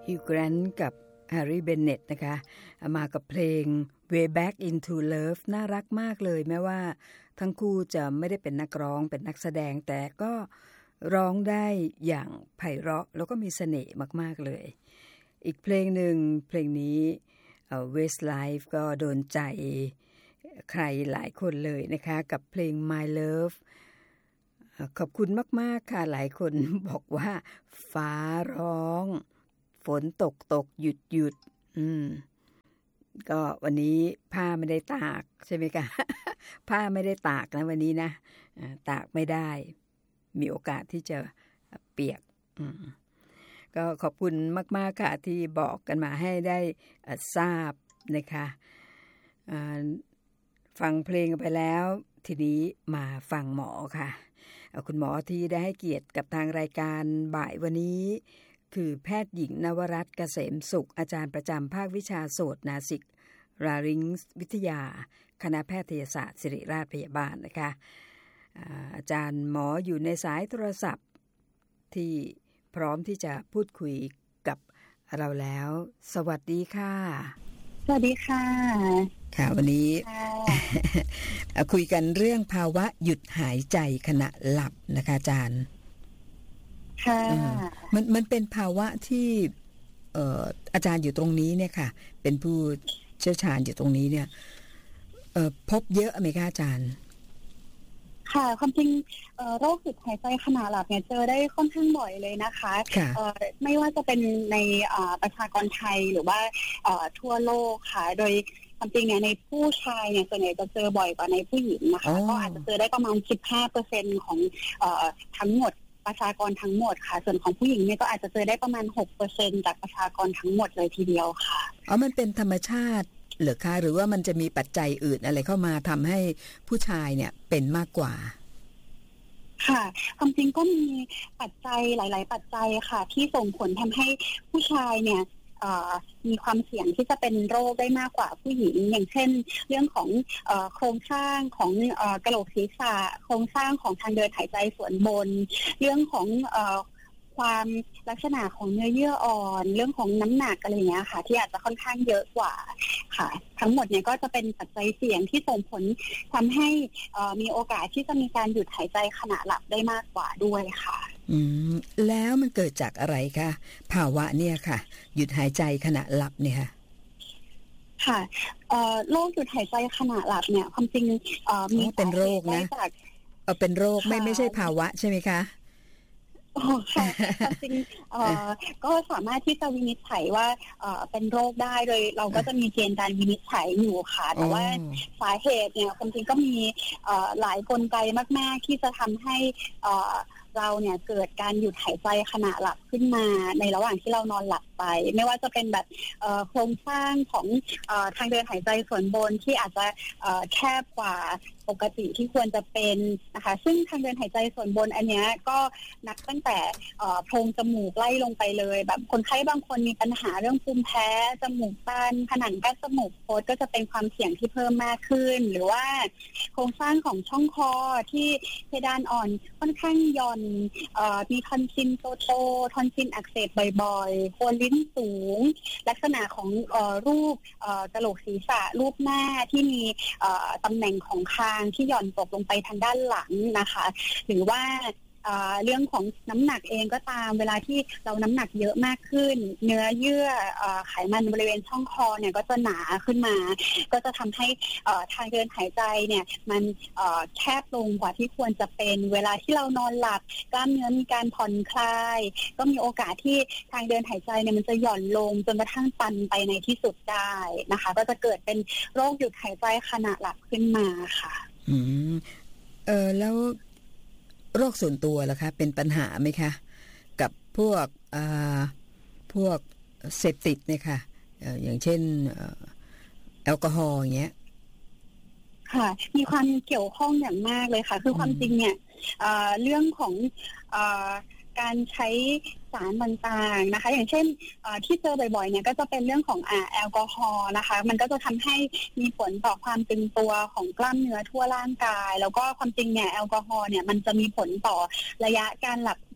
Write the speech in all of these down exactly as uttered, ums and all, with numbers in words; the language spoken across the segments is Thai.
ฮิวแกรนท์กับแฮร์รี่เบนเน็ตนะคะมากับเพลง Way Back into Love น่ารักมากเลยแม้ว่าทั้งคู่จะไม่ได้เป็นนักร้องเป็นนักแสดงแต่ก็ร้องได้อย่างไพเราะแล้วก็มีเสน่ห์มากๆเลยอีกเพลงหนึ่งเพลงนี้ Westlife ก็โดนใจใครหลายคนเลยนะคะกับเพลง My Love ขอบคุณมากๆค่ะหลายคนบอกว่าฟ้าร้องฝนตกตกหยุดหยุดอืมก็วันนี้ผ้าไม่ได้ตากใช่ไหมคะ ผ้าไม่ได้ตากนะวันนี้นะตากไม่ได้มีโอกาสที่จะเปียกอืมก็ขอบคุณมากๆค่ะที่บอกกันมาให้ได้ทราบนะคะฟังเพลงไปแล้วทีนี้มาฟังหมอค่ะคุณหมอที่ได้ให้เกียรติกับทางรายการบ่ายวันนี้คือแพทย์หญิงนวรัตน์เกษมสุขอาจารย์ประจำภาควิชาโสตนาสิกราริงส์วิทยาคณะแพทยศาสตร์ศิริราชพยาบาลนะคะอาจารย์หมออยู่ในสายโทรศัพท์ที่พร้อมที่จะพูดคุยกับเราแล้วสวัสดีค่ะสวัสดีค่ะค่ะวันนี้ คุยกันเรื่องภาวะหยุดหายใจขณะหลับนะคะอาจารย์ค่ะมันมันเป็นภาวะที่เอ่ออาจารย์อยู่ตรงนี้เนี่ยค่ะเป็นผู้เชี่ยวชาญอยู่ตรงนี้เนี่ยเอ่อพบเยอะไหมคะอาจารย์ค่ะความจริงโรคหยุดหายใจขณะหลับเนี่ยเจอได้ค่อนข้างบ่อยเลยนะคะไม่ว่าจะเป็นในประชากรไทยหรือว่าทั่วโลกค่ะโดยความจริงเนี่ยในผู้ชายเนี่ยส่วนใหญ่จะเจอบ่อยกว่าในผู้หญิงนะคะก็อาจจะเจอได้ประมาณ สิบห้าเปอร์เซ็นต์ ของทั้งหมดประชากรทั้งหมดค่ะส่วนของผู้หญิงเนี่ยก็อาจจะเจอได้ประมาณ หกเปอร์เซ็นต์ จากประชากรทั้งหมดเลยทีเดียวค่ะอ๋อมันเป็นธรรมชาติเหรอคะหรือว่ามันจะมีปัจจัยอื่นอะไรเข้ามาทำให้ผู้ชายเนี่ยเป็นมากกว่าค่ะความจริงก็มีปัจจัยหลายๆปัจจัยค่ะที่ส่งผลทำให้ผู้ชายเนี่ยมีความเสี่ยงที่จะเป็นโรคได้มากกว่าผู้หญิงอย่างเช่นเรื่องของโครงสร้างของกะโหลกศีรษะโครงสร้างของทางเดินหายใจส่วนบนเรื่องของความลักษณะของเนื้อเยื่ออ่อนเรื่องของน้ำหนักอะไรอย่างเงี้ยค่ะที่อาจจะค่อนข้างเยอะกว่าค่ะทั้งหมดเนี่ยก็จะเป็นปัจจัยเสี่ยงที่ส่งผลทำให้มีโอกาสที่จะมีการหยุดหายใจขณะหลับได้มากกว่าด้วยค่ะอืมแล้วมันเกิดจากอะไรคะภาวะเนี่ยค่ะหยุดหายใจขณะหลับเนี่ยค่ะค่ะโรคหยุดหายใจขณะหลับเนี่ยความจริงมีเป็นโรคนะเออเป็นโรคไม่ไม่ใช่ภาวะใช่ไหมคะอ๋อค่ะจริงเอ่อก็สามารถที่จะวินิจฉัยว่าเอ่อเป็นโรคได้โดยเราก็จะมีเกณฑ์การวินิจฉัยอยู่ค่ะแต่ว่าสาเหตุเนี่ยความจริงก็มีเอ่อหลายกลไกมากๆที่จะทำให้เอ่อเราเนี่ยเกิดการหยุดหายใจขณะหลับขึ้นมาในระหว่างที่เรานอนหลับไปไม่ว่าจะเป็นแบบโครงสร้างของทางเดินหายใจส่วนบนที่อาจจะแคบกว่าปกติที่ควรจะเป็นนะคะซึ่งทางเดินหายใจส่วนบนอันนี้ก็นับตั้งแต่โพรงจมูกไล่ลงไปเลยแบบคนไข้บางคนมีปัญหาเรื่องภูมิแพ้จมูกตันผนังกั้นจมูกโพดก็จะเป็นความเสี่ยงที่เพิ่มมากขึ้นหรือว่าโครงสร้างของช่องคอที่เพดานอ่อนค่อนข้างย่อนมีทอนซิลโตโตทอนซิลอักเสบบ่อยๆโคนลิ้นสูงลักษณะของรูปกะโหลกศีรษะรูปหน้าที่มีตำแหน่งของคางที่หย่อนตกลงไปทางด้านหลังนะคะหรือว่าเรื่องของน้ำหนักเองก็ตามเวลาที่เราน้ำหนักเยอะมากขึ้นเนื้อเยื่อไขมันบริเวณช่องคอเนี่ยก็จะหนาขึ้นมาก็จะทำให้ทางเดินหายใจเนี่ยมันแคบลงกว่าที่ควรจะเป็นเวลาที่เรานอนหลับกล้ามเนื้อมีการผ่อนคลายก็มีโอกาสที่ทางเดินหายใจเนี่ยมันจะหย่อนลงจนกระทั่งตันไปในที่สุดได้นะคะก็จะเกิดเป็นโรคหยุดหายใจขณะหลับขึ้นมาค่ะอืมเออแล้วโรคส่วนตัวล่ะคะเป็นปัญหาไหมคะกับพวกอ่าพวกเสพติดเนี่ยค่ะอย่างเช่นแอลกอฮอล์อย่างเงี้ยค่ะมีความเกี่ยวข้องอย่างมากเลยค่ะคือความจริงเนี่ยเรื่องของการใช้สารต่างๆนะคะอย่างเช่นที่เจอบ่อยๆเนี่ยก็จะเป็นเรื่องของแอลกอฮอล์นะคะมันก็จะทำให้มีผลต่อความตึงตัวของกล้ามเนื้อทั่วร่างกายแล้วก็ความจริงเนี่ยแอลกอฮอล์เนี่ยมันจะมีผลต่อระยะการหลับ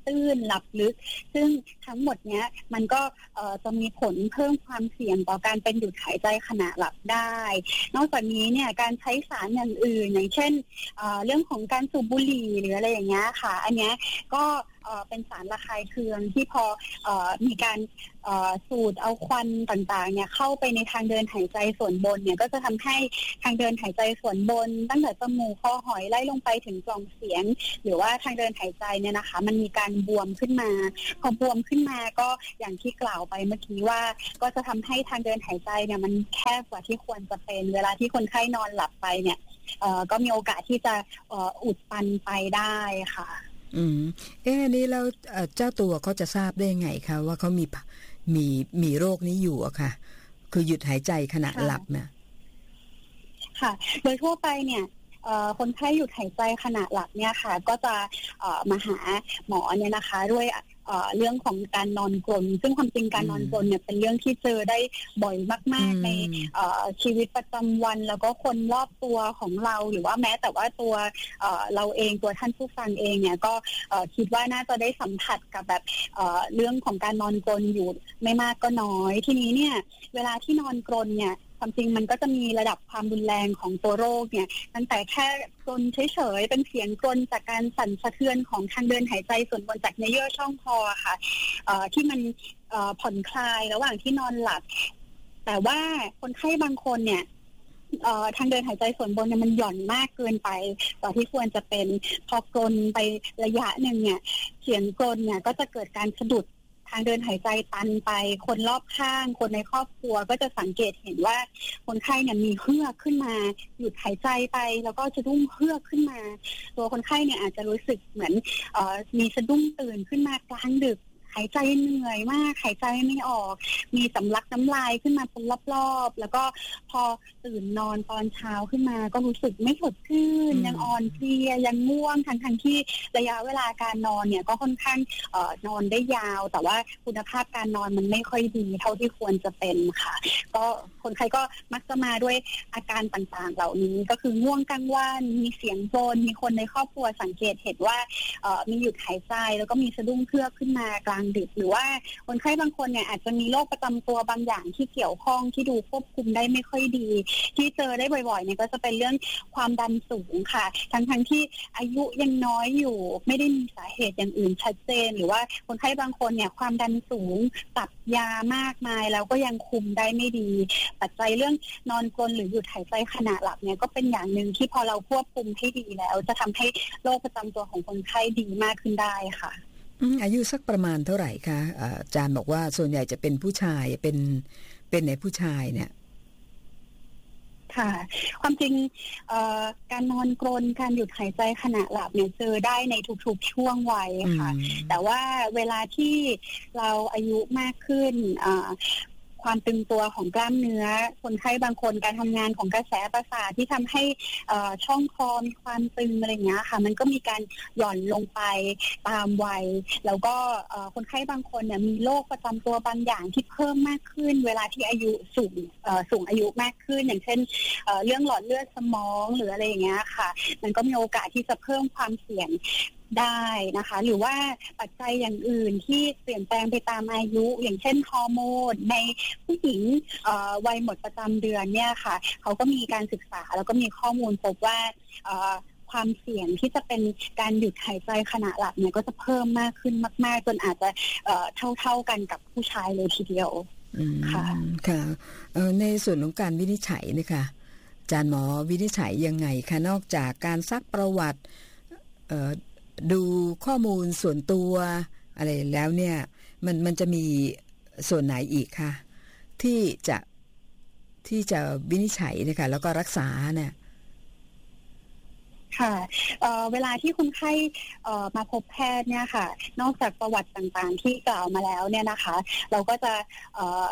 ตื้นหลับลึกซึ่งทั้งหมดเนี้ยมันก็จะมีผลเพิ่มความเสี่ยงต่อการเป็นหยุดหายใจขณะหลับได้นอกจากนี้เนี่ยการใช้สารอย่างอื่นอย่างเช่นเรื่องของการสูบบุหรี่หรืออะไรอย่างเงี้ยค่ะอันเนี้ยก็เป็นสารระคายเคืองที่พอมีการสูดเอาควันต่างๆเนี่ยเข้าไปในทางเดินหายใจส่วนบนเนี่ยก็จะทำให้ทางเดินหายใจส่วนบนตั้งแต่จมูกคอหอยไล่ลงไปถึงปล่องเสียงหรือว่าทางเดินหายใจเนี่ยนะคะมันมีการบวมขึ้นมาพอบวมขึ้นมาก็อย่างที่กล่าวไปเมื่อกี้ว่าก็จะทำให้ทางเดินหายใจเนี่ยมันแคบกว่าที่ควรจะเป็นเวลาที่คนไข้นอนหลับไปเนี่ยก็มีโอกาสที่จะอุดตันไปได้ค่ะอืมเอ๊ะนี่แล้วเจ้าตัวเขาจะทราบได้ยังไงคะว่าเขามีมีมีโรคนี้อยู่อะค่ะคือหยุดหายใจขณะหลับเนี่ยค่ะโดยทั่วไปเนี่ยคนไข้หยุดหายใจขณะหลับเนี่ยค่ะก็จะมาหาหมอเนี่ยนะคะด้วยเรื่องของการนอนกรนซึ่งความจริงการนอนกรนเนี่ยเป็นเรื่องที่เจอได้บ่อยมากๆในชีวิตประจำวันแล้วก็คนรอบตัวของเราหรือว่าแม้แต่ว่าตัวเราเองตัวท่านผู้ฟังเองเนี่ยก็คิดว่าน่าจะได้สัมผัสกับแบบเรื่องของการนอนกรนอยู่ไม่มากก็น้อยทีนี้เนี่ยเวลาที่นอนกรนเนี่ยความจริงมันก็จะมีระดับความรุนแรงของตัวโรคเนี่ยตั้งแต่แค่กรนเฉยๆเป็นเสียงกรนจากการสั่นสะเทือนของทางเดินหายใจส่วนบนจากเนื้อเยื่อช่องคอค่ะที่มันผ่อนคลายระหว่างที่นอนหลับแต่ว่าคนไข้บางคนเนี่ยทางเดินหายใจส่วนบนเนี่ยมันหย่อนมากเกินไปกว่าที่ควรจะเป็นพอกรนไประยะหนึ่งเนี่ยเสียงกรนเนี่ยก็จะเกิดการสะดุดทางเดินหายใจตันไปคนรอบข้างคนในครอบครัวก็จะสังเกตเห็นว่าคนไข้เนี่ยมีเฮือกขึ้นมาหยุดหายใจไปแล้วก็จะดุ้งเฮือกขึ้นมาตัวคนไข้เนี่ยอาจจะรู้สึกเหมือนเอ่อมีสะดุ้งตื่นขึ้นมากลางดึกหายใจเหนื่อยมากหายใจไม่ออกมีสำลักน้ำลายขึ้นมาเป็นรอบๆแล้วก็พอตื่นนอนตอนเช้าขึ้นมาก็รู้สึกไม่สดชื่นยังอ่อนเพลียยังง่วงทั้งๆที่ระยะเวลาการนอนเนี่ยก็ค่อนข้างเอ่อนอนได้ยาวแต่ว่าคุณภาพการนอนมันไม่ค่อยดีเท่าที่ควรจะเป็นค่ะก็คนไข้ก็มักจะมาด้วยอาการต่างๆเหล่านี้ก็คือง่วงกลางวันมีเสียงบ่นมีคนในครอบครัวสังเกตเห็นว่าเอ่อมีหยุดหายใจแล้วก็มีสะดุ้งเฮือกขึ้นมากลางดึกหรือว่าคนไข้บางคนเนี่ยอาจจะมีโรคประจำตัวบางอย่างที่เกี่ยวข้องที่ดูควบคุมได้ไม่ค่อยดีที่เจอได้บ่อยๆเนี่ยก็จะเป็นเรื่องความดันสูงค่ะทั้งๆที่อายุยังน้อยอยู่ไม่ได้มีสาเหตุอย่างอื่นชัดเจนหรือว่าคนไข้บางคนเนี่ยความดันสูงตัดยามากมายแล้วก็ยังคุมได้ไม่ดีปัจจัยเรื่องนอนกรนหรือหยุดหายใจขณะหลับเนี่ยก็เป็นอย่างนึงที่พอเราควบคุมให้ดีแล้วจะทำให้โรคประจำตัวของคนไข้ดีมากขึ้นได้ค่ะอายุสักประมาณเท่าไหร่คะอาจารย์บอกว่าส่วนใหญ่จะเป็นผู้ชายเป็นเป็นในผู้ชายเนี่ยค่ะความจริงการนอนกรนการหยุดหายใจขณะหลับเนี่ยเจอได้ในทุกๆช่วงวัยค่ะแต่ว่าเวลาที่เราอายุมากขึ้นความตึงตัวของกล้ามเนื้อคนไข้บางคนการทำงานของกระแสประสาทที่ทำให้ช่องคอมีความตึงอะไรอย่างเงี้ยค่ะมันก็มีการหย่อนลงไปตามวัยแล้วก็คนไข้บางคนเนี่ยมีโรคประจำตัวบางอย่างที่เพิ่มมากขึ้นเวลาที่อายุสูงสูงอายุมากขึ้นอย่างเช่นเรื่องหลอดเลือดสมองหรืออะไรอย่างเงี้ยค่ะมันก็มีโอกาสที่จะเพิ่มความเสี่ยงได้นะคะหรือว่าปัจจัยอย่างอื่นที่เปลี่ยนแปลงไปตามอายุอย่างเช่นฮอร์โมนในผู้หญิงวัยหมดประจำเดือนเนี่ยค่ะเขาก็มีการศึกษาแล้วก็มีข้อมูลพบว่าความเสี่ยงที่จะเป็นการหยุดหายใจขณะหลับเนี่ยก็จะเพิ่มมากขึ้นมากๆจนอาจจะเท่าๆกันกับผู้ชายเลยทีเดียวค่ะค่ะในส่วนของการวินิจฉัยนะคะอาจารย์หมอวินิจฉัยยังไงคะนอกจากการซักประวัติดูข้อมูลส่วนตัวอะไรแล้วเนี่ยมันมันจะมีส่วนไหนอีกคะที่จะที่จะวินิจฉัยนะคะแล้วก็รักษาเนี่ยค่ะ เอ่อ เวลาที่คนไข้เอ่อมาพบแพทย์เนี่ยค่ะนอกจากประวัติต่างๆที่กล่าวมาแล้วเนี่ยนะคะเราก็จะเอ่อต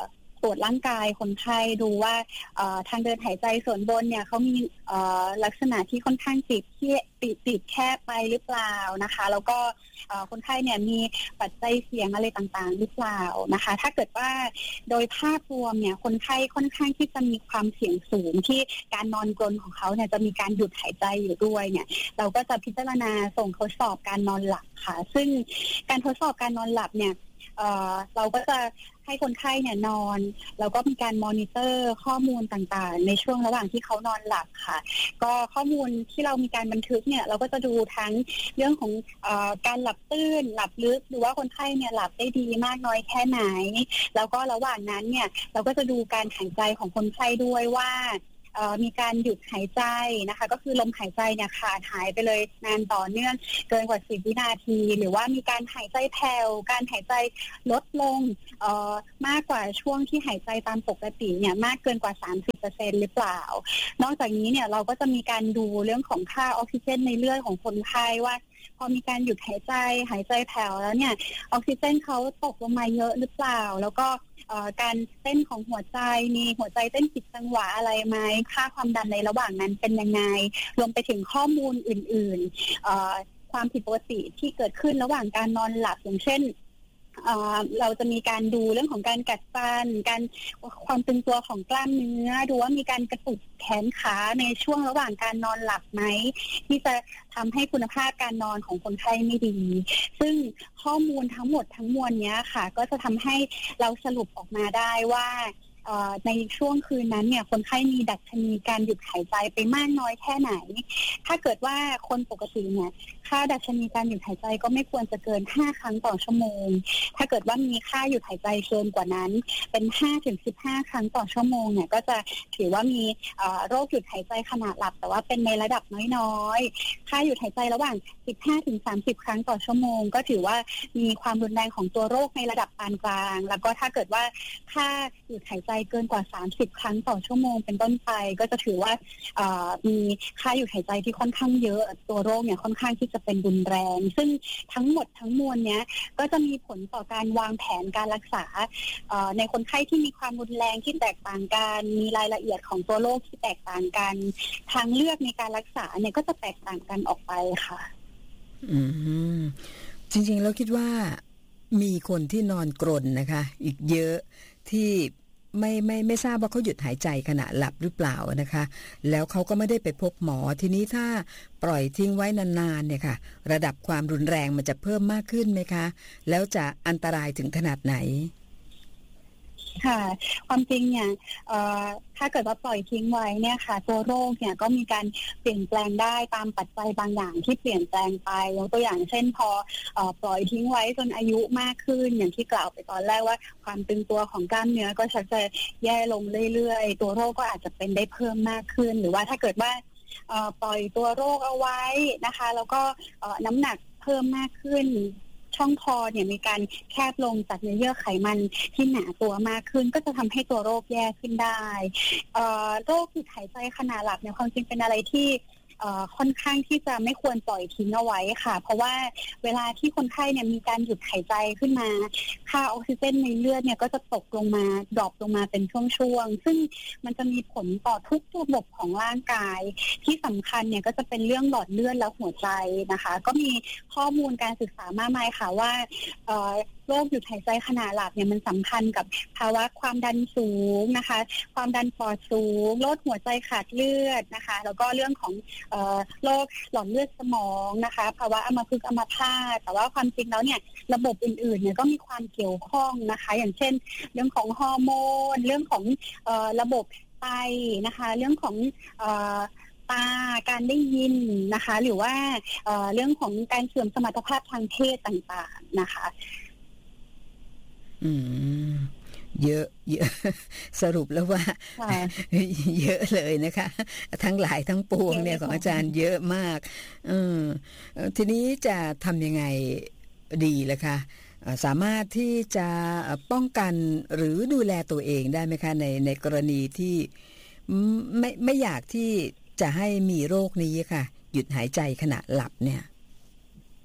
ตรวจร่างกายคนไข้ดูว่าทางเดินหายใจส่วนบนเนี่ยเขามีลักษณะที่ค่อนข้างติดที่ติดติดแคบไปหรือเปล่านะคะแล้วก็คนไข้เนี่ยมีปัจจัยเสี่ยงอะไรต่างๆหรือเปล่านะคะถ้าเกิดว่าโดยภาพรวมเนี่ยคนไข้ค่อนข้างที่จะมีความเสี่ยงสูงที่การนอนกรนของเขาเนี่ยจะมีการหยุดหายใจอยู่ด้วยเนี่ยเราก็จะพิจารณาส่งทดสอบการนอนหลับค่ะซึ่งการทดสอบการนอนหลับเนี่ย เอ่อเราก็จะให้คนไข้เนี่ยนอนแล้วก็มีการมอนิเตอร์ข้อมูลต่างๆในช่วงระหว่างที่เขานอนหลับค่ะก็ข้อมูลที่เรามีการบันทึกเนี่ยเราก็จะดูทั้งเรื่องของเอ่อการหลับตื้นหลับลึกหรือว่าคนไข้เนี่ยหลับได้ดีมากน้อยแค่ไหนแล้วก็ระหว่างนั้นเนี่ยเราก็จะดูการหายใจของคนไข้ด้วยว่ามีการหยุดหายใจนะคะก็คือลมหายใจเนี่ยขาดหายไปเลยนานต่อเนื่องเกินกว่าสิบวินาทีหรือว่ามีการหายใจแผ่วการหายใจลดลงมากกว่าช่วงที่หายใจตามปกติเนี่ยมากเกินกว่า สามสิบเปอร์เซ็นต์ หรือเปล่านอกจากนี้เนี่ยเราก็จะมีการดูเรื่องของค่าออกซิเจนในเลือดของคนไข้ว่าพอมีการหยุดหายใจหายใจแผ่วแล้วเนี่ยออกซิเจนเขาตกลงมาเยอะหรือเปล่าแล้วก็การเต้นของหัวใจมีหัวใจเต้นผิดจังหวะอะไรไหมค่าความดันในระหว่างนั้นเป็นยังไงรวมไปถึงข้อมูลอื่นๆความผิดปกติที่เกิดขึ้นระหว่างการนอนหลับอย่างเช่นเราจะมีการดูเรื่องของการกัดฟันการความตึงตัวของกล้ามเนื้อดูว่ามีการกระตุกแขนขาในช่วงระหว่างการนอนหลับไหมที่จะทำให้คุณภาพการนอนของคนไข้ไม่ดีซึ่งข้อมูลทั้งหมดทั้งมวลนี้ค่ะก็จะทำให้เราสรุปออกมาได้ว่าในช่วงคืนนั้นเนี่ยคนไข้มีดัชนีการหยุดหายใจไปมากน้อยแค่ไหนถ้าเกิดว่าคนปกติเนี่ยค่าดัชนีการหยุดหายใจก็ไม่ควรจะเกินห้าครั้งต่อชั่วโมงถ้าเกิดว่ามีค่าหยุดหายใจเกินกว่านั้นเป็น ห้าถึงสิบห้า ครั้งต่อชั่วโมงเนี่ยก็จะถือว่ามีโรคหยุดหายใจขณะหลับแต่ว่าเป็นในระดับน้อยๆค่าหยุดหายใจระหว่าง สิบห้าถึงสามสิบ ครั้งต่อชั่วโมงก็ถือว่ามีความรุนแรงของตัวโรคในระดับปานกลางแล้วก็ถ้าเกิดว่าค่าหยุดหายใจเกินกว่าสามสิบครั้งต่อชั่วโมงเป็นต้นไปก็จะถือว่ามีค่าหยุดหายใจที่ค่อนข้างเยอะตัวโรคเนี่ยค่อนข้างที่จะเป็นรุนแรงซึ่งทั้งหมดทั้งมวลเนี้ยก็จะมีผลต่อการวางแผนการรักษาในคนไข้ที่มีความรุนแรงที่แตกต่างกันมีรายละเอียดของตัวโรคที่แตกต่างกันทางเลือกในการรักษาเนี่ยก็จะแตกต่างกันออกไปค่ะอืมจริงๆแล้วคิดว่ามีคนที่นอนกรนนะคะอีกเยอะที่ไม่ไม่ไม่ทราบว่าเขาหยุดหายใจขณะหลับหรือเปล่านะคะแล้วเขาก็ไม่ได้ไปพบหมอทีนี้ถ้าปล่อยทิ้งไว้นานๆเนี่ยค่ะระดับความรุนแรงมันจะเพิ่มมากขึ้นไหมคะแล้วจะอันตรายถึงขนาดไหนค่ะความจริงเนี่ยถ้าเกิดว่าปล่อยทิ้งไว้เนี่ยค่ะตัวโรคเนี่ยก็มีการเปลี่ยนแปลงได้ตามปัจจัยบางอย่างที่เปลี่ยนแปลงไปยกตัวอย่างเช่นพอปล่อยทิ้งไว้จนอายุมากขึ้นอย่างที่กล่าวไปตอนแรกว่าความตึงตัวของกล้ามเนื้อก็ชักจะแย่ลงเรื่อยๆตัวโรคก็อาจจะเป็นได้เพิ่มมากขึ้นหรือว่าถ้าเกิดว่าปล่อยตัวโรคเอาไว้นะคะแล้วก็น้ำหนักเพิ่มมากขึ้นช่องคอเนี่ยมีการแคบลงจากเนื้อเยื่อไขมันที่หนาตัวมากขึ้นก็จะทำให้ตัวโรคแย่ขึ้นได้โรคหยุดหายใจขณะหลับเนี่ยความจริงเป็นอะไรที่ค่อนข้างที่จะไม่ควรปล่อยทิ้งเอาไว้ค่ะเพราะว่าเวลาที่คนไข้เนี่ยมีการหยุดหายใจขึ้นมาค่าออกซิเจนในเลือดเนี่ยก็จะตกลงมาดรอปลงมาเป็นช่วงๆซึ่งมันจะมีผลต่อทุกระบบของร่างกายที่สำคัญเนี่ยก็จะเป็นเรื่องหลอดเลือดและหัวใจนะคะก็มีข้อมูลการศึกษามากมายค่ะว่าโรคหยุดหายใจขณะหลับเนี่ยมันสัมพันธ์กับภาวะความดันสูงนะคะความดันปอดสูงโรคหัวใจขาดเลือดนะคะแล้วก็เรื่องของโรคหลอดเลือดสมองนะคะภาวะอัมพฤกษ์อัมพาตแต่ว่าความจริงแล้วเนี่ยระบบอื่นๆเนี่ยก็มีความเกี่ยวข้องนะคะอย่างเช่นเรื่องของฮอร์โมนเรื่องของระบบไตนะคะเรื่องของตาการได้ยินนะคะหรือว่าเอ่อเรื่องของการเสื่อมสมรรถภาพทางเพศต่างๆนะคะอืมเยอะเยอะสรุปแล้วว่าเยอะเลยนะคะทั้งหลายทั้งปวงเนี่ยของอาจารย์เยอะมากอืมทีนี้จะทำยังไงดีล่ะคะสามารถที่จะป้องกันหรือดูแลตัวเองได้ไหมคะในในกรณีที่ไม่ไม่อยากที่จะให้มีโรคนี้ค่ะหยุดหายใจขณะหลับเนี่ย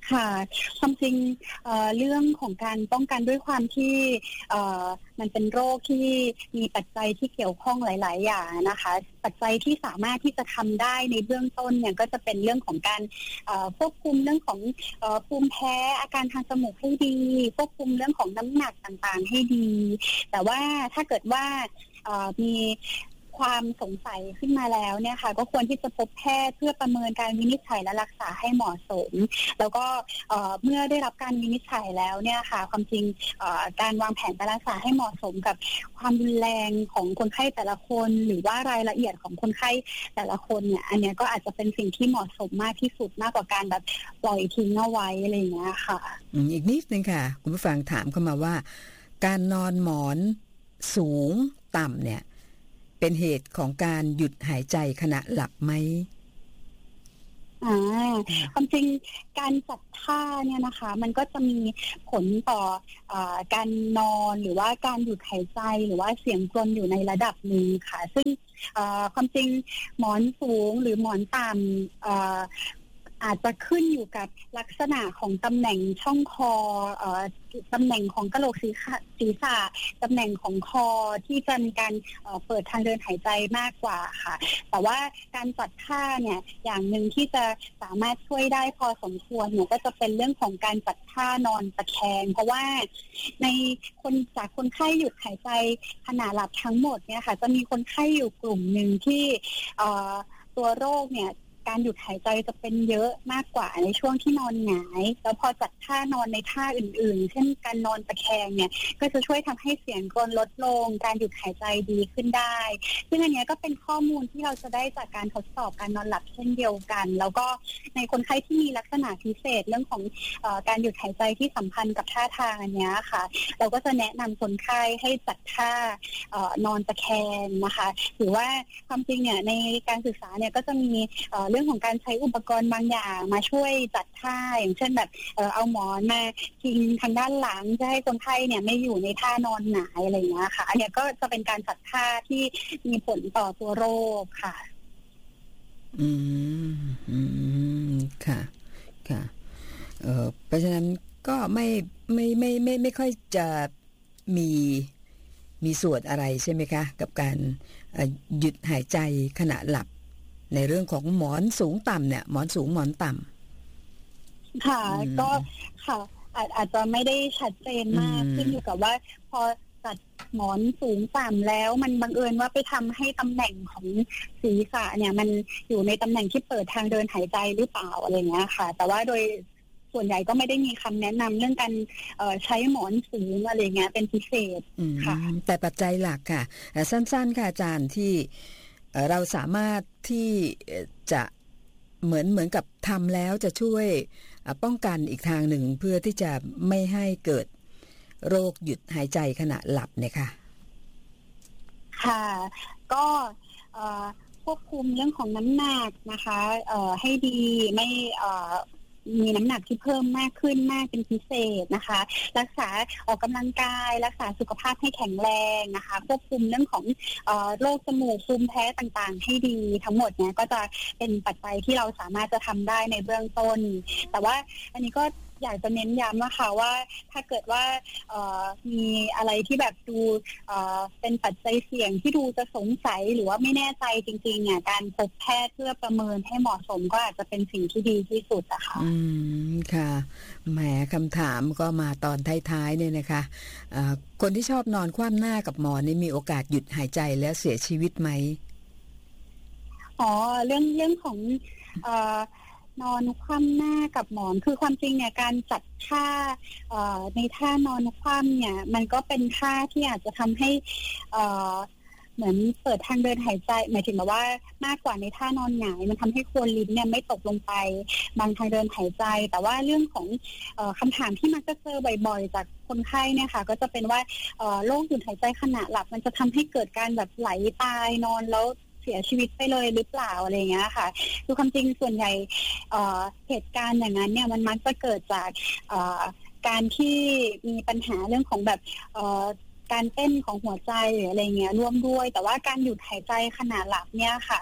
ค่ะความจริง เอ่อ เรื่องของการป้องกันด้วยความที่ เอ่อ มันเป็นโรคที่มีปัจจัยที่เกี่ยวข้องหลายๆอย่างนะคะ ปัจจัยที่สามารถที่จะทำได้ในเบื้องต้นเนี่ยก็จะเป็นเรื่องของการ เอ่อ ควบคุมเรื่องของ เอ่อ ภูมิแพ้อาการทางจมูกให้ดีควบคุมเรื่องของน้ำหนักต่างๆให้ดี แต่ว่าถ้าเกิดว่า เอ่อ มีความสงสัยขึ้นมาแล้วเนี่ยค่ะก็ควรที่จะพบแพทย์เพื่อประเมินการวินิจฉัยและรักษาให้เหมาะสมแล้วก็เอ่อเมื่อได้รับการวินิจฉัยแล้วเนี่ยค่ะความจริงเอ่อการวางแผนการรักษาให้เหมาะสมกับความรุนแรงของคนไข้แต่ละคนหรือว่ารายละเอียดของคนไข้แต่ละคนเนี่ยอันเนี้ยก็อาจจะเป็นสิ่งที่เหมาะสมมากที่สุดมากกว่าการแบบปล่อยทิ้งเอาไว้อะไรอย่างเงี้ยค่ะอืมอีกนิดนึงค่ะคุณผู้ฟังถามเข้ามาว่าการนอนหมอนสูงต่ำเนี่ยเป็นเหตุของการหยุดหายใจขณะหลับไหมอ่าความจริงการจัดท่าเนี่ยนะคะมันก็จะมีผลต่อเอ่อการนอนหรือว่าการหยุดหายใจหรือว่าเสียงกรนอยู่ในระดับหนึ่งค่ะซึ่งเอ่อความจริงหมอนสูงหรือหมอนต่ำเอ่ออาจจะขึ้นอยู่กับลักษณะของตำแหน่งช่องคอเอ่อตำแหน่งของกะโหลกศีรษะศีรษะตำแหน่งของคอที่จะมีการเอ่อเปิดทางเดินหายใจมากกว่าค่ะแต่ว่าการจัดท่าเนี่ยอย่างหนึ่งที่จะสามารถช่วยได้พอสมควรเนี่ยก็จะเป็นเรื่องของการจัดท่านอนตะแคงเพราะว่าในคนจากคนไข้หยุดหายใจขณะหลับทั้งหมดเนี่ยค่ะจะมีคนไข้อยู่กลุ่มหนึ่งที่เอ่อตัวโรคเนี่ยการหยุดหายใจจะเป็นเยอะมากกว่าในช่วงที่นอนหงายแล้วพอจัดท่านอนในท่าอื่นๆเช่นการนอนตะแคงเนี่ยก็จะช่วยทำให้เสียงกรนลดลงการหยุดหายใจดีขึ้นได้ซึ่งอันนี้ก็เป็นข้อมูลที่เราจะได้จากการทดสอบการนอนหลับเช่นเดียวกันแล้วก็ในคนไข้ที่มีลักษณะพิเศษเรื่องของเอ่อการหยุดหายใจที่สัมพันธ์กับท่าทางอันนี้ค่ะเราก็จะแนะนำคนไข้ให้จัดท่าเอ่อนอนตะแคงนะคะหรือว่าความจริงเนี่ยในการศึกษาเนี่ยก็จะมีเอ่อเรื่องของการใช้อุปกรณ์บางอย่างมาช่วยจัดท่าอย่างเช่นแบบเอ่อเอาหมอนมาพิงทางด้านหลังจะให้คนไข้เนี่ยไม่อยู่ในท่านอนหงายอะไรอย่างเงี้ยค่ะอันนี้ก็จะเป็นการจัดท่าที่มีผลต่อตัวโรคค่ะอืมอืมค่ะค่ะเอ่อเพราะฉะนั้นก็ไม่ไม่ไม่ไม่ไม่ค่อยจะมีมีส่วนอะไรใช่ไหมคะกับการหยุดหายใจขณะหลับในเรื่องของหมอนสูงต่ำเนี่ยหมอนสูงหมอนต่ำค่ะก็ค่ะอาจอาจจะไม่ได้ชัดเจนมากขึ้นอยู่กับว่าพอจัดหมอนสูงต่ำแล้วมันบังเอิญว่าไปทำให้ตำแหน่งของศีรษะเนี่ยมันอยู่ในตำแหน่งที่เปิดทางเดินหายใจหรือเปล่าอะไรเงี้ยค่ะแต่ว่าโดยส่วนใหญ่ก็ไม่ได้มีคำแนะนำเรื่องการใช้หมอนสูงอะไรเงี้ยเป็นพิเศษค่ะแต่ปัจจัยหลักค่ะสั้นๆค่ะอาจารย์ที่เราสามารถที่จะเหมือนเหมือนกับทำแล้วจะช่วยป้องกันอีกทางหนึ่งเพื่อที่จะไม่ให้เกิดโรคหยุดหายใจขณะหลับเนี่ยค่ะค่ะก็ควบคุมเรื่องของน้ำหนักนะคะให้ดีไม่มีน้ำหนักที่เพิ่มมากขึ้นมากเป็นพิเศษนะคะรักษาออกกำลังกายรักษาสุขภาพให้แข็งแรงนะคะควบคุมเรื่องของเอ่อโรคจมูกภูมิแพ้ต่างๆให้ดีทั้งหมดเนี่ยก็จะเป็นปัจจัยที่เราสามารถจะทำได้ในเบื้องต้นแต่ว่าอันนี้ก็อยากจะเน้นย้ำนะคะว่าถ้าเกิดว่ามีอะไรที่แบบดูเป็นปัจจัยเสี่ยงที่ดูจะสงสัยหรือว่าไม่แน่ใจจริงๆเนี่ยการพบแพทย์เพื่อประเมินให้เหมาะสมก็อาจจะเป็นสิ่งที่ดีที่สุดนะคะอืมค่ะแหมคำถามก็มาตอนท้ายๆเนี่ยนะคะคนที่ชอบนอนคว่ำหน้ากับหมอนนี่มีโอกาสหยุดหายใจแล้วเสียชีวิตไหมอ๋อเรื่องเรื่องของนอนคว่ำหน้ากับหมอนคือความจริงเนี่ยการจัดท่าในท่านอนคว่ำเนี่ยมันก็เป็นท่าที่อาจจะทำให้เหมือนเปิดทางเดินหายใจหมายถึงแบบว่ามากกว่าในท่านอนหงายมันทำให้โคนลิ้นเนี่ยไม่ตกลงไปบางทางเดินหายใจแต่ว่าเรื่องของเอ่อคำถามที่มักจะเจอบ่อยๆจากคนไข้เนี่ยค่ะก็จะเป็นว่าเอ่อโรคหยุดหายใจขณะหลับมันจะทำให้เกิดการแบบไหลตายนอนแล้วเสียชีวิตไปเลยหรือเปล่าอะไรเงี้ยค่ะคือความจริงส่วนใหญ่เอ่อเหตุการณ์อย่างนั้นเนี่ยมันมักจะเกิดจากเอ่อการที่มีปัญหาเรื่องของแบบเอ่อการเต้นของหัวใจหรืออะไรเงี้ยร่วมด้วยแต่ว่าการหยุดหายใจขณะหลับเนี่ยค่ะ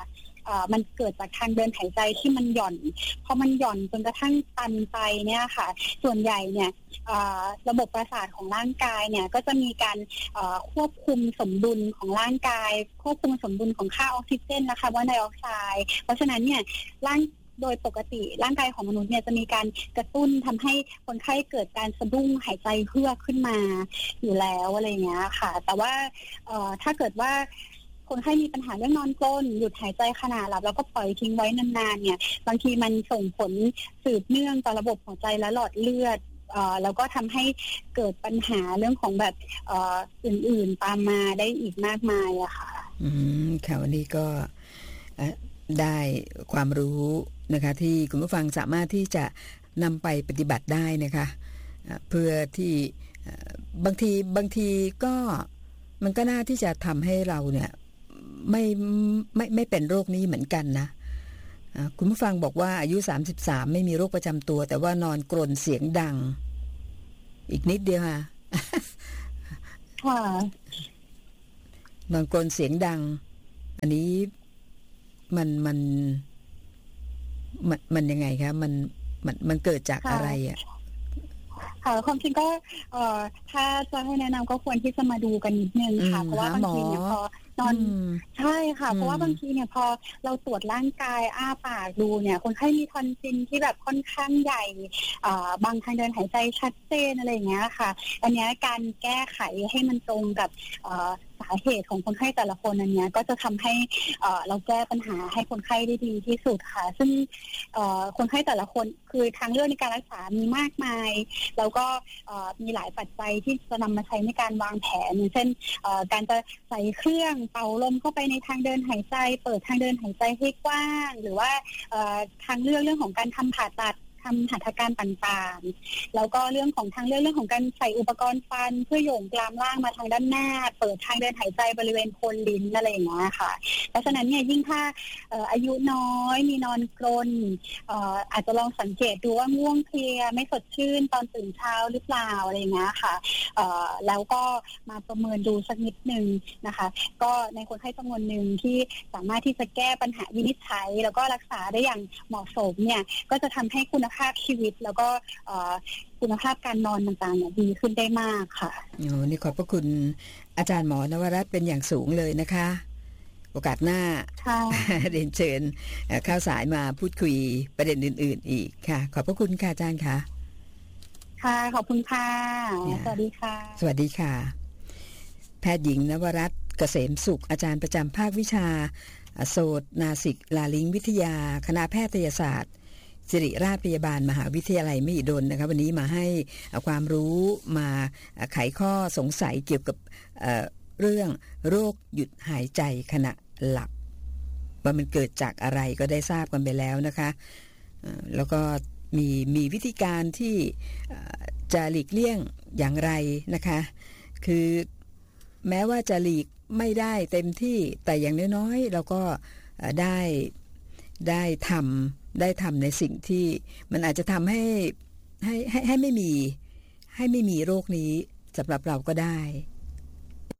มันเกิดจากทางเดินหายใจที่มันหย่อนพอมันหย่อนจนกระทั่งตันไปเนี่ยค่ะส่วนใหญ่เนี่ยระบบประสาทของร่างกายเนี่ยก็จะมีการควบคุมสมดุลของร่างกายควบคุมสมดุลของค่าออกซิเจนและคาร์บอนไดออกไซด์เพราะฉะนั้นเนี่ยร่างโดยปกติร่างกายของมนุษย์เนี่ยจะมีการกระตุ้นทำให้คนไข้เกิดการสะดุ้งหายใจเฮือกขึ้นมาอยู่แล้วอะไรเงี้ยค่ะแต่ว่าถ้าเกิดว่าคนไข้มีปัญหาเรื่องนอนกรนหยุดหายใจขณะหลับแล้วก็ปล่อยทิ้งไว้นานๆเนี่ยบางทีมันส่งผลสืบเนื่องต่อระบบหัวใจและหลอดเลือดแล้วก็ทำให้เกิดปัญหาเรื่องของแบบอื่นๆตามมาได้อีกมากมายอะค่ะอืมค่ะวันนี้ก็ได้ความรู้นะคะที่คุณผู้ฟังสามารถที่จะนำไปปฏิบัติได้นะคะเพื่อที่บางทีบางทีก็มันก็น่าที่จะทำให้เราเนี่ยไม่ไม่ไม่เป็นโรคนี้เหมือนกันนะคุณผู้ฟังบอกว่าอายุสามสิบสามไม่มีโรคประจำตัวแต่ว่านอนกรนเสียงดังอีกนิดเดียวค่ะค่ะนอนกรนเสียงดังอันนี้มันมันมันมันยังไงคะมันมันมันเกิดจากอะไรอ่ะค่ะความจริงก็เอ่อถ้าจะให้แนะนำก็ควรที่จะมาดูกันนิดนึงค่ะเพราะว่าบางทีเนี่ยพอนอนใช่ค่ะเพราะว่าบางทีเนี่ยพอเราตรวจร่างกายอ้าปากดูเนี่ยคนไข้มีทอนซิลที่แบบค่อนข้างใหญ่บางทางเดินหายใจชัดเจนอะไรอย่างเงี้ยค่ะอันนี้การแก้ไขให้มันตรงกับสาเหตุของคนไข้แต่ละคนอันนี้ก็จะทำให้เราแก้ปัญหาให้คนไข้ได้ดีที่สุดค่ะซึ่งคนไข้แต่ละคนคือทางเลือกในการรักษามีมากมายแล้วก็มีหลายปัจจัยที่จะนำมาใช้ในการวางแผนอย่างเช่นการจะใส่เครื่องเป่าลมเข้าไปในทางเดินหายใจเปิดทางเดินหายใจให้กว้างหรือว่าทางเลือกเรื่องของการทำผ่าตัดทำหัตถการต่างๆแล้วก็เรื่องของทางเรื่องเรื่องของการใส่อุปกรณ์ฟันเพื่อโยงกรามล่างมาทางด้านหน้าเปิดทางเดินหายใจบริเวณโคนลิ้นอะไรอย่างเงี้ยค่ะเพราะฉะนั้นเนี่ยยิ่งถ้าอายุน้อยมีนอนกรนอาจจะลองสังเกตดูว่าง่วงเพลียไม่สดชื่นตอนตื่นเช้าหรือเปล่าอะไรอย่างเงี้ยค่ะแล้วก็มาประเมินดูสักนิดนึงนะคะก็ในคนไข้จำนวนหนึ่งที่สามารถที่จะแก้ปัญหาวินิจฉัยแล้วก็รักษาได้อย่างเหมาะสมเนี่ยก็จะทำให้คุณภาพชีวิตแล้วก็คุณภาพการนอนต่างๆเนี่ยดีขึ้นได้มากค่ะโอ้นี่ขอบพระคุณอาจารย์หมอนวรัตน์เป็นอย่างสูงเลยนะคะโอกาสหน้าเรียนเชิญเข้าสายมาพูดคุยประเด็นอื่นๆอีกค่ะขอบพระคุณค่ะอาจารย์ค่ะค่ะขอบคุณค่ะสวัสดีค่ะสวัสดีค่ะแพทย์หญิงนวรัตน์เกษมสุขอาจารย์ประจำภาควิชาโสตนาสิกลาลิงวิทยาคณะแพทยศาสตร์ศิริราชพยาบาลมหาวิทยาลัยมหิดลนะคะวันนี้มาให้ความรู้มาไขข้อสงสัยเกี่ยวกับ เอ่อ เรื่องโรคหยุดหายใจขณะหลับว่ามันเกิดจากอะไรก็ได้ทราบกันไปแล้วนะคะแล้วก็มีมีวิธีการที่จะหลีกเลี่ยงอย่างไรนะคะคือแม้ว่าจะหลีกไม่ได้เต็มที่แต่อย่างน้อยๆเราก็ได้ได้ทำได้ทำในสิ่งที่มันอาจจะทำให้ให้ให้ให้ไม่มีให้ไม่มีโรคนี้สำหรับเราก็ได้